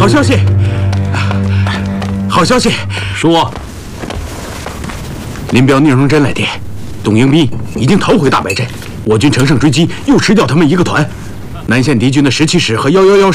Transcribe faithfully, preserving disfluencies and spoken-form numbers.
好消息！好消息！ 说， 林彪、宁荣臻来电，董迎宾已经逃回大白镇，我军乘胜追击，又吃掉他们一个团。南线敌军的十七师和幺幺幺。